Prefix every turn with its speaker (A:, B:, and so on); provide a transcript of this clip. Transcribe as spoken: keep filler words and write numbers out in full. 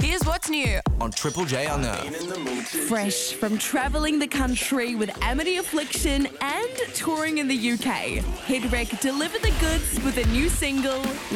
A: Here's what's new
B: on Triple J Unearthed.
C: Fresh from travelling the country with Amity Affliction and touring in the U K, Hedrick delivered the goods with a new single,